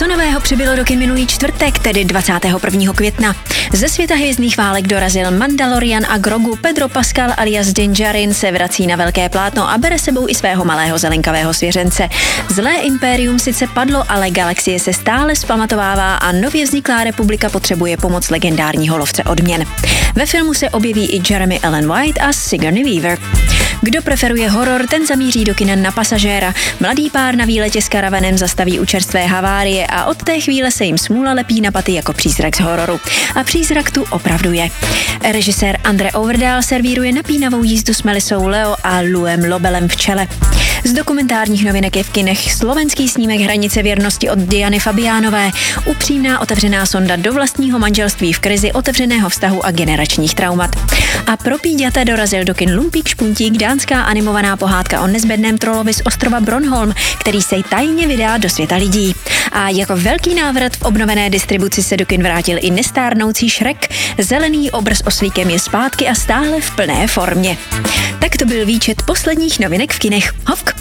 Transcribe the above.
Co nového přibylo do kin minulý čtvrtek, tedy 21. května? Ze světa hvězdných válek dorazil Mandalorian a Grogu. Pedro Pascal alias Din Djarin se vrací na velké plátno a bere sebou i svého malého zelenkavého svěřence. Zlé impérium sice padlo, ale galaxie se stále vzpamatovává a nově vzniklá republika potřebuje pomoc legendárního lovce odměn. Ve filmu se objeví i Jeremy Allen White a Sigourney Weaver. Kdo preferuje horor, ten zamíří do kina Na pasažéra. Mladý pár na výletě s karavanem zastaví u čerstvé havárie a od té chvíle se jim smůla lepí na paty jako přízrak z hororu. A přízrak tu opravdu je. Režisér Andre Overdál servíruje napínavou jízdu s Melissou Leo a Louem Lobelem v čele. Z dokumentárních novinek je v kinech slovenský snímek Hranice věrnosti od Diany Fabiánové, upřímná otevřená sonda do vlastního manželství v krizi, otevřeného vztahu a generačních traumat. A pro píďata dorazil do kin Lumpík Špuntík, dánská animovaná pohádka o nezbedném trolovi z ostrova Bornholm, který se tajně vydá do světa lidí. A jako velký návrat v obnovené distribuci se do kin vrátil i nestárnoucí Shrek. Zelený obraz oslíkem je zpátky a stále v plné formě. Tak to byl výčet posledních novinek v kinech. Hovk!